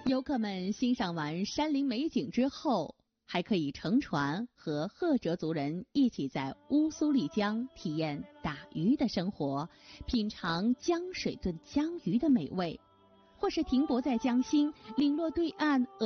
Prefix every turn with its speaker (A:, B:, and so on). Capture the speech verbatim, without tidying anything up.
A: 游客们欣赏完山林美景之后，还可以乘船和赫哲族人一起在乌苏里江体验打鱼的生活，品尝江水炖江鱼的美味，或是停泊在江心，领略对岸